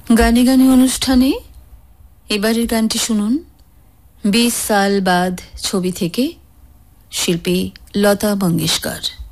গানে গানে অনুষ্ঠানে এবারের গানটি শুনুন 20 সাল বাদ ছবি থেকে শিল্পী লতা মঙ্গেশকর।